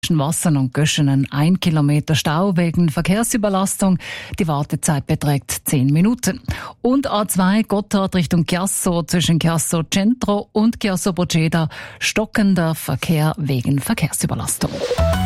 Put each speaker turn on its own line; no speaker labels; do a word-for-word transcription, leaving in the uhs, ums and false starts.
Zwischen Wassern und Göschenen ein Kilometer Stau wegen Verkehrsüberlastung. Die Wartezeit beträgt zehn Minuten. Und A zwei Gotthard Richtung Chiasso zwischen Chiasso Centro und Chiasso Proceda stockender Verkehr wegen Verkehrsüberlastung.